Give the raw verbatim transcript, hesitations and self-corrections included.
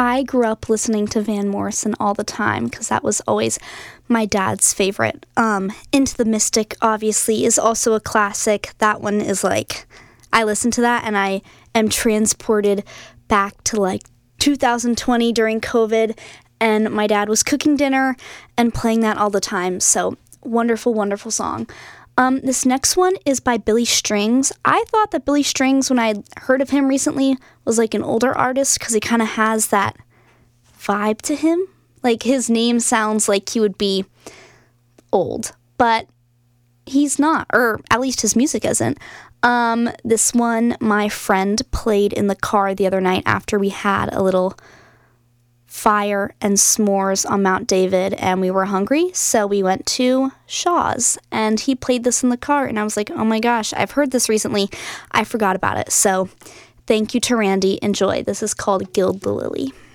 I grew up listening to Van Morrison all the time because that was always my dad's favorite. Um, Into the Mystic, obviously, is also a classic. That one is like, I listen to that and I am transported back to like two thousand twenty during COVID, and my dad was cooking dinner and playing that all the time. So wonderful, wonderful song. Um, this next one is by Billy Strings. I thought that Billy Strings, when I heard of him recently, was like an older artist because he kind of has that vibe to him. Like his name sounds like he would be old, but he's not, or at least his music isn't. Um, this one my friend played in the car the other night after we had a little fire and s'mores on Mount David and we were hungry, so we went to Shaw's and he played this in the car and I was like, oh my gosh, I've heard this recently. I forgot about it. So thank you to Randy. Enjoy. This is called Gild the Lily.